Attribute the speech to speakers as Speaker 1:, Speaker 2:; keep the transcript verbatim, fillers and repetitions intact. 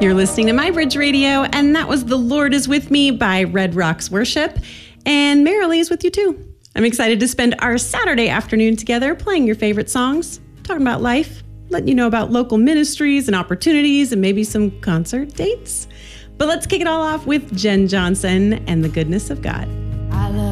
Speaker 1: You're listening to My Bridge Radio, and that was The Lord is With Me by Red Rocks Worship. And Marilee is with you too. I'm excited to spend our Saturday afternoon together playing your favorite songs, talking about life, letting you know about local ministries and opportunities and maybe some concert dates. But let's kick it all off with Jen Johnson and The Goodness of God.